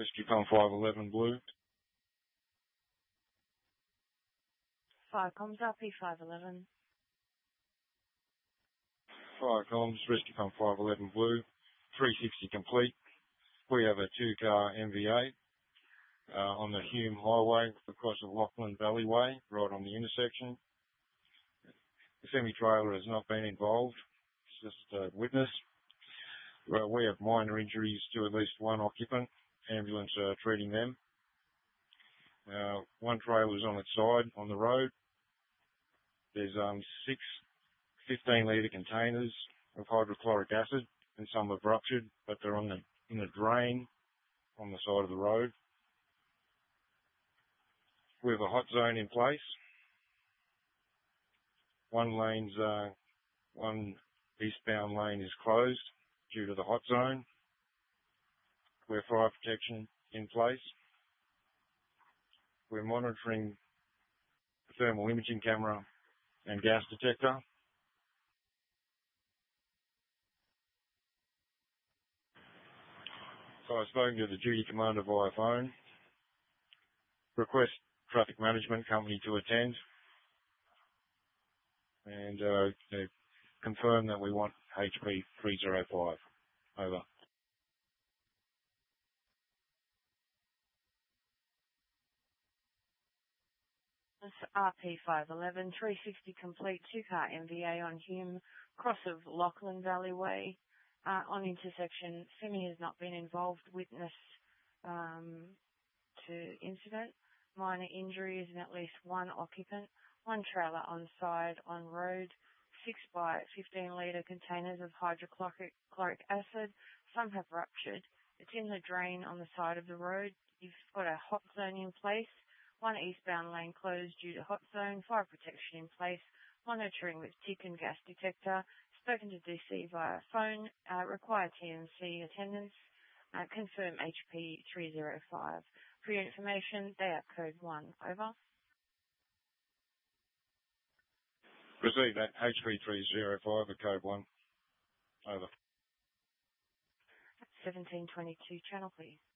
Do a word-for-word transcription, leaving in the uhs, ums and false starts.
Rescue Com five eleven Blue. five comms R P five eleven. five comms, Rescue Com five eleven Blue. three sixty complete. We have a two-car M V A uh, on the Hume Highway across the Lachlan Valley Way, right on the intersection. The semi-trailer has not been involved. It's just a witness. Well, we have minor injuries to at least one occupant. Ambulance are treating them. Uh, one trailer is on its side on the road. There's um, six fifteen litre containers of hydrochloric acid, and some have ruptured, but they're on the in a drain on the side of the road. We have a hot zone in place. One lane's uh, one eastbound lane is closed due to the hot zone. We have fire protection in place. We're monitoring the thermal imaging camera and gas detector. So I've spoken to the duty commander via phone. Request traffic management company to attend. And uh, they confirm that we want H P three oh five. Over. R P five eleven, three sixty complete, two-car M V A on Hume, cross of Lachlan Valley Way, uh, on intersection. Semi has not been involved. Witness um, to incident. Minor injuries and at least one occupant. One trailer on side on road. Six by fifteen litre containers of hydrochloric chloric acid. Some have ruptured. It's in the drain on the side of the road. You've got a hot zone in place. One eastbound lane closed due to hot zone. Fire protection in place. Monitoring with tick and gas detector. Spoken to D C via phone. Uh, require T M C attendance. Uh, confirm H P three oh five. For your information, they are code one. Over. Receive that. H P three oh five at code one. Over. seventeen twenty-two channel, please.